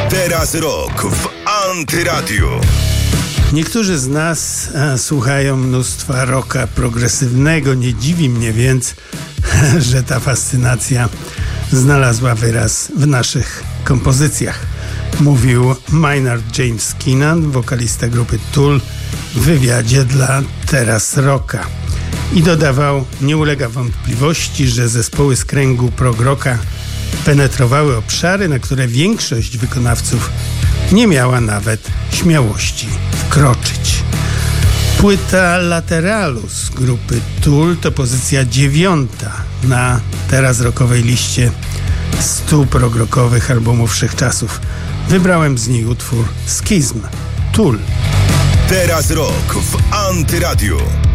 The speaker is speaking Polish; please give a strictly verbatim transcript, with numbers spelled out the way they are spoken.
Teraz rok w Antyradiu. Niektórzy z nas a, słuchają mnóstwa rocka progresywnego. Nie dziwi mnie więc, że ta fascynacja znalazła wyraz w naszych kompozycjach. Mówił Maynard James Keenan, wokalista grupy Tool, w wywiadzie dla Teraz Rocka. I dodawał: nie ulega wątpliwości, że zespoły z kręgu prog rocka penetrowały obszary, na które większość wykonawców nie miała nawet śmiałości wkroczyć. Płyta Lateralus grupy Tool to pozycja dziewiąta na teraz rockowej liście stu prog-rockowych albumów wszechczasów. Wybrałem z niej utwór Schism, Tool. Teraz rok w Antyradiu.